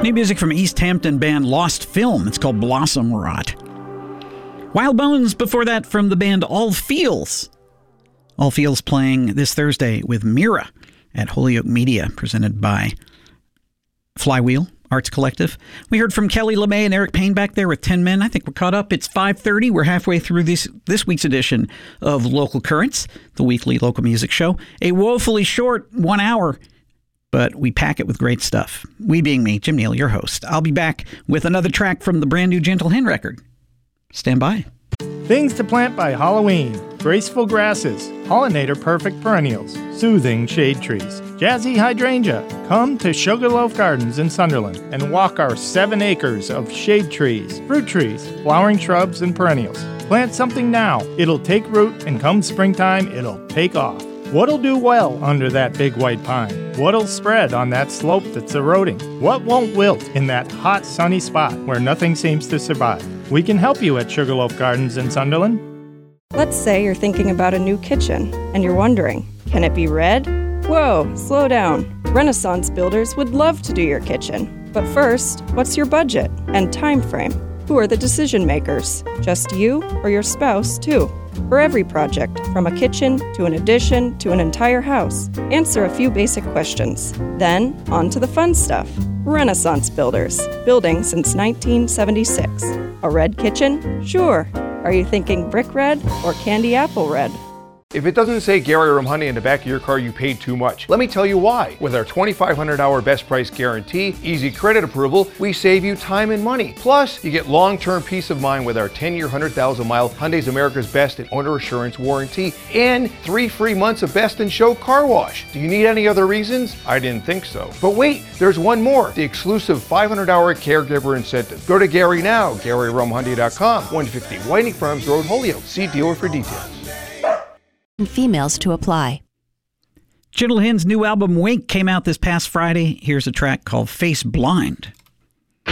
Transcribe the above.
New music from East Hampton band Lost Film. It's called Blossom Rot. Wild Bones before that from the band All Feels. All Feels playing this Thursday with Mira at Holyoke Media, presented by Flywheel Arts Collective. We heard from Kelly LeMay and Eric Payne back there with 10 Men. I think we're caught up. It's 5:30. We're halfway through this week's edition of Local Currents, the weekly local music show. A woefully short 1 hour, but we pack it with great stuff. We being me, Jim Neal, your host. I'll be back with another track from the brand new Gentle Hen record. Stand by. Things to plant by Halloween. Graceful grasses, pollinator-perfect perennials, soothing shade trees, jazzy hydrangea. Come to Sugarloaf Gardens in Sunderland and walk our 7 acres of shade trees, fruit trees, flowering shrubs, and perennials. Plant something now. It'll take root, and come springtime, it'll take off. What'll do well under that big white pine? What'll spread on that slope that's eroding? What won't wilt in that hot, sunny spot where nothing seems to survive? We can help you at Sugarloaf Gardens in Sunderland. Let's say you're thinking about a new kitchen, and you're wondering, can it be red? Whoa, slow down. Renaissance Builders would love to do your kitchen. But first, what's your budget and time frame? Who are the decision makers? Just you or your spouse, too? For every project, from a kitchen to an addition to an entire house, answer a few basic questions. Then, on to the fun stuff. Renaissance Builders, building since 1976. A red kitchen? Sure. Are you thinking brick red or candy apple red? If it doesn't say Gary Rum Honey in the back of your car, you paid too much. Let me tell you why. With our 2,500-hour best price guarantee, easy credit approval, we save you time and money. Plus, you get long-term peace of mind with our 10-year, 100,000-mile Hyundai's America's Best and Owner Assurance warranty and 3 free months of Best in Show car wash. Do you need any other reasons? I didn't think so. But wait, there's one more. The exclusive 500-hour caregiver incentive. Go to Gary now, GaryRumHundy.com, 150 Whiting Farms Road, Holyoke. See dealer for details. Females to apply. Gentle Hen's new album Wink came out this past Friday. Here's a track called Face Blind.